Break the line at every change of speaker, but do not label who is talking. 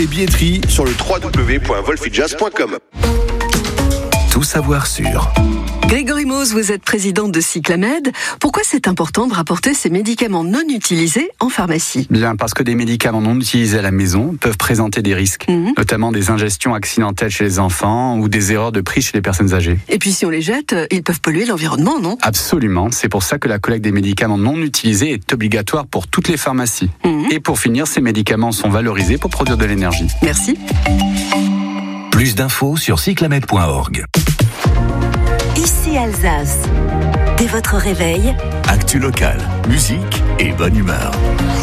Et billetterie sur le www.wolfijazz.com.
Tout savoir sur.
Grégory Mauss, vous êtes président de Cyclamed. Pourquoi c'est important de rapporter ces médicaments non utilisés en pharmacie ?
Bien, parce que des médicaments non utilisés à la maison peuvent présenter des risques, notamment des ingestions accidentelles chez les enfants ou des erreurs de prix chez les personnes âgées.
Et puis si on les jette, ils peuvent polluer l'environnement, non ?
Absolument, c'est pour ça que la collecte des médicaments non utilisés est obligatoire pour toutes les pharmacies. Et pour finir, ces médicaments sont valorisés pour produire de l'énergie.
Merci.
Plus d'infos sur cyclamed.org.
Ici Alsace. Dès votre réveil,
Actu locale, musique et bonne humeur.